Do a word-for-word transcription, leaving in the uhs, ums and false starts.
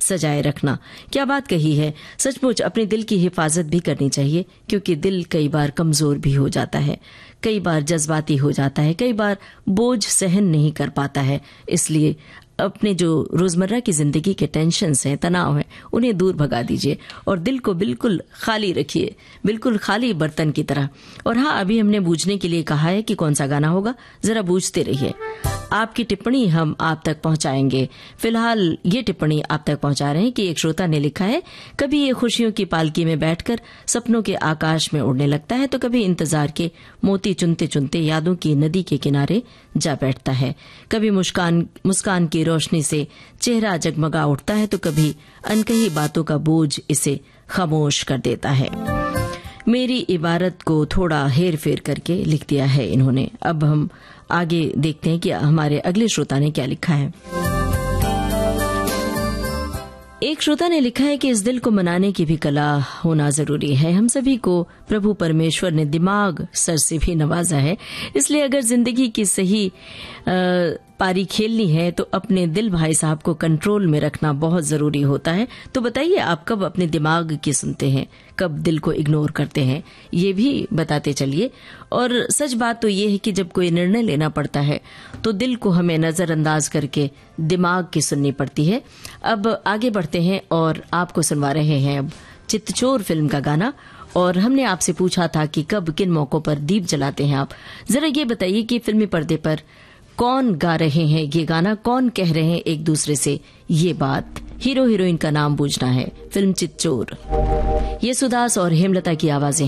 सजाए रखना। क्या बात कही है। सचमुच अपने दिल की हिफाजत भी करनी चाहिए, क्योंकि दिल कई बार कमजोर भी हो जाता है, कई बार जज्बाती हो जाता है, कई बार बोझ सहन नहीं कर पाता है। इसलिए अपने जो रोजमर्रा की जिंदगी के टेंशन्स हैं, तनाव हैं, उन्हें दूर भगा दीजिए और दिल को बिल्कुल खाली रखिए, बिल्कुल खाली बर्तन की तरह। और हाँ, अभी हमने बूझने के लिए कहा है कि कौन सा गाना होगा, जरा बूझते रहिए। आपकी टिप्पणी हम आप तक पहुंचाएंगे। फिलहाल ये टिप्पणी आप तक पहुंचा रहे हैं कि एक श्रोता ने लिखा है, कभी ये खुशियों की पालकी में बैठकर सपनों के आकाश में उड़ने लगता है, तो कभी इंतजार के मोती चुनते चुनते यादों की नदी के किनारे जा बैठता है। कभी मुस्कान मुस्कान की रोशनी से चेहरा जगमगा उठता है, तो कभी अनकही बातों का बोझ इसे खामोश कर देता है। मेरी इबारत को थोड़ा हेर फेर करके लिख दिया है इन्होंने। अब हम आगे देखते हैं कि हमारे अगले श्रोता ने क्या लिखा है। एक श्रोता ने लिखा है कि इस दिल को मनाने की भी कला होना जरूरी है। हम सभी को प्रभु परमेश्वर ने दिमाग सर से भी नवाजा है, इसलिए अगर जिंदगी की सही आ, पारी खेलनी है तो अपने दिल भाई साहब को कंट्रोल में रखना बहुत जरूरी होता है। तो बताइए, आप कब अपने दिमाग की सुनते हैं, कब दिल को इग्नोर करते हैं, ये भी बताते चलिए। और सच बात तो ये है कि जब कोई निर्णय लेना पड़ता है तो दिल को हमें नजरअंदाज करके दिमाग की सुननी पड़ती है। अब आगे बढ़ते हैं और आपको सुनवा रहे हैं अब चित्तचोर फिल्म का गाना। और हमने आपसे पूछा था कि कब किन मौकों पर दीप जलाते हैं आप। जरा ये बताइए कि फिल्मी पर्दे पर कौन गा रहे हैं ये गाना, कौन कह रहे हैं एक दूसरे से ये बात। हीरो हीरोइन का नाम पूछना है। फिल्म चित्तचोर, ये सुदास और हेमलता की आवाजें